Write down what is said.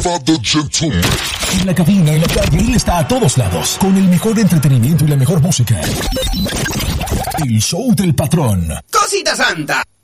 En la cabina, en la calle, él está a todos lados, con el mejor entretenimiento y la mejor música. El show del patrón. ¡Cosita santa!